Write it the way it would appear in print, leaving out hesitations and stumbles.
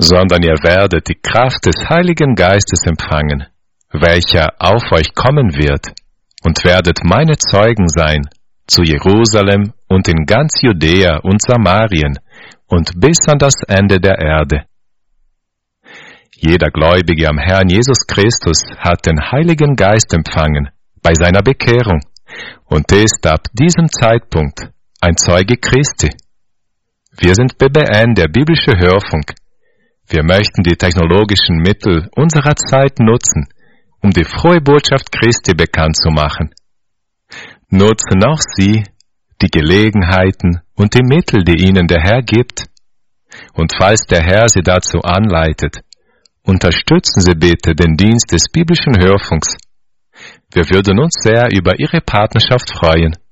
sondern ihr werdet die Kraft des Heiligen Geistes empfangen, welcher auf euch kommen wird, und werdet meine Zeugen sein, zu Jerusalem und in ganz Judäa und Samarien und bis an das Ende der Erde. Jeder Gläubige am Herrn Jesus Christus hat den Heiligen Geist empfangen bei seiner Bekehrung und ist ab diesem Zeitpunkt ein Zeuge Christi. Wir sind BBN, der biblische Hörfunk. Wir möchten die technologischen Mittel unserer Zeit nutzen, um die frohe Botschaft Christi bekannt zu machen. Nutzen auch Sie die Gelegenheiten und die Mittel, die Ihnen der Herr gibt. Und falls der Herr Sie dazu anleitet, unterstützen Sie bitte den Dienst des biblischen Hörfunks. Wir würden uns sehr über Ihre Partnerschaft freuen.